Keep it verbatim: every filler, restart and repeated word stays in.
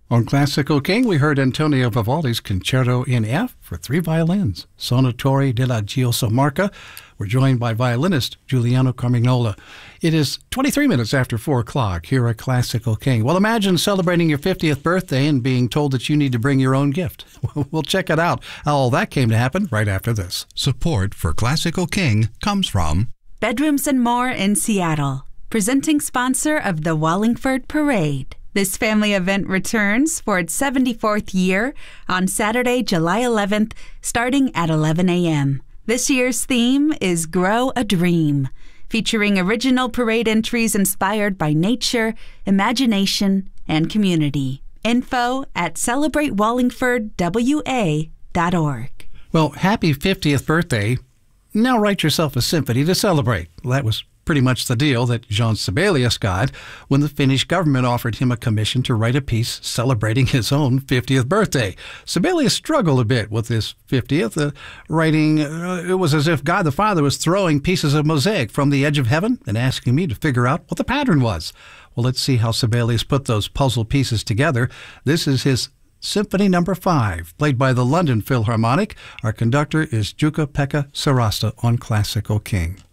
On Classical King, we heard Antonio Vivaldi's Concerto in F for three violins, Suonatori della Giosa-Marca. We're joined by violinist Giuliano Carmignola. It is twenty-three minutes after four o'clock here at Classical King. Well, imagine celebrating your fiftieth birthday and being told that you need to bring your own gift. We'll check it out, how all that came to happen, right after this. Support for Classical King comes from Bedrooms and More in Seattle, presenting sponsor of the Wallingford Parade. This family event returns for its seventy-fourth year on Saturday, July eleventh, starting at eleven a.m. This year's theme is Grow a Dream, featuring original parade entries inspired by nature, imagination, and community. Info at celebrate wallingford w a dot org. Well, happy fiftieth birthday. Now write yourself a symphony to celebrate. Well, that was pretty much the deal that Jean Sibelius got when the Finnish government offered him a commission to write a piece celebrating his own fiftieth birthday. Sibelius struggled a bit with his fiftieth, uh, writing, uh, it was as if God the Father was throwing pieces of mosaic from the edge of heaven and asking me to figure out what the pattern was. Well, let's see how Sibelius put those puzzle pieces together. This is his Symphony Number Five, played by the London Philharmonic. Our conductor is Jukka-Pekka Sarasta on Classical King.